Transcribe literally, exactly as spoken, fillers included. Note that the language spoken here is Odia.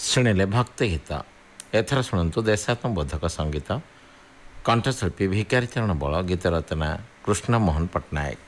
ଶୁଣିଲେ ଭକ୍ତି ଗୀତ। ଏଥର ଶୁଣନ୍ତୁ ଦେଶାତ୍ମବୋଧକ ସଙ୍ଗୀତ। କଣ୍ଠଶିଳ୍ପୀ ଭିକାରୀ ଚରଣ ବଳ, ଗୀତ ରଚନା କୃଷ୍ଣ ମୋହନ ପଟ୍ଟନାୟକ।